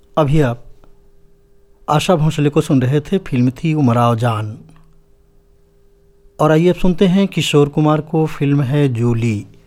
अभी आप आशा भोसले को सुन रहे थे। फिल्म थी उमराव जान। और आइए अब सुनते हैं किशोर कुमार को। फिल्म है जूली।